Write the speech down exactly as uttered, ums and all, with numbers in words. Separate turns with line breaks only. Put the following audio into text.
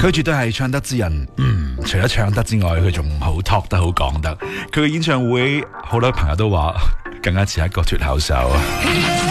佢絕對係唱得之人。嗯，除咗唱得之外，佢仲好 talk 得好講得。佢嘅演唱會好多朋友都話更加似一個脫口秀。